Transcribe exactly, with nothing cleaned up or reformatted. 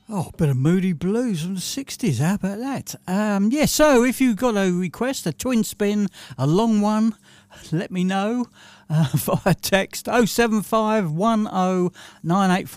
Oh, a bit of Moody Blues from the sixties. How about that? Um, yeah, so if you've got a request, a twin spin, a long one, let me know uh, via text oh seven five one oh nine eight four